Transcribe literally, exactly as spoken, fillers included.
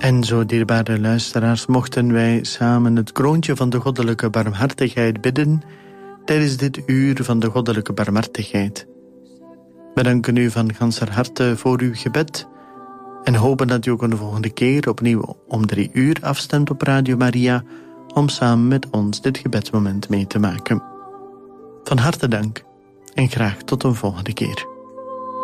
En zo, dierbare luisteraars, mochten wij samen het kroontje van de goddelijke barmhartigheid bidden tijdens dit uur van de goddelijke barmhartigheid. We danken u van ganser harte voor uw gebed en hopen dat u ook een volgende keer opnieuw om drie uur afstemt op Radio Maria om samen met ons dit gebedsmoment mee te maken. Van harte dank en graag tot een volgende keer.